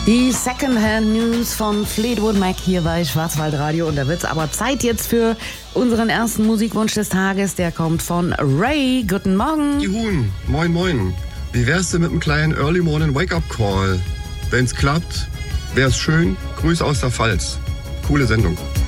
Die Secondhand News von Fleetwood Mac hier bei Schwarzwaldradio. Und da wird's aber Zeit jetzt für unseren ersten Musikwunsch des Tages. Der kommt von Ray. Guten Morgen. Juhun, moin moin. Wie wär's denn mit einem kleinen Early Morning Wake-up Call? Wenn's klappt, wär's schön. Grüße aus der Pfalz. Coole Sendung.